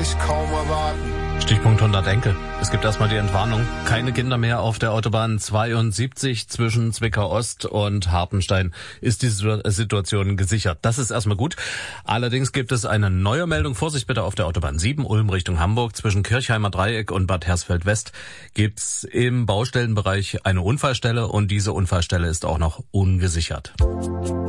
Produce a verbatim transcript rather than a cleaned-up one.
ich kaum erwarten. Stichpunkt hundert Enkel. Es gibt erstmal die Entwarnung. Keine Kinder mehr auf der Autobahn zweiundsiebzig zwischen Zwickau Ost und Hartenstein ist die Situation gesichert. Das ist erstmal gut. Allerdings gibt es eine neue Meldung. Vorsicht bitte auf der Autobahn sieben, Ulm Richtung Hamburg. Zwischen Kirchheimer Dreieck und Bad Hersfeld West gibt's im Baustellenbereich eine Unfallstelle und diese Unfallstelle ist auch noch ungesichert.